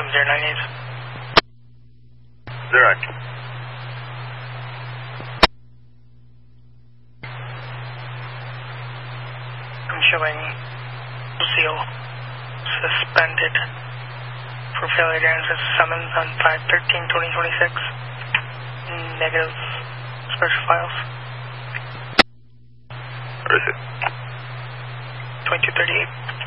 709 Direct. I'm showing Lucille suspended for failure to answer summons on 5/13/2026. Negative special files. Where is it? 2238.